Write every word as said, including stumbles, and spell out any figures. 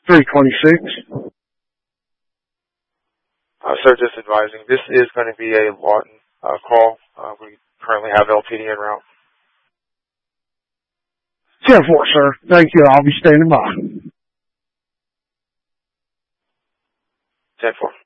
three twenty-six. Uh, sir, just advising, this is going to be a Lawton uh, call. Uh, we currently have L P D en route. ten four, sir. Thank you. I'll be standing by. ten four.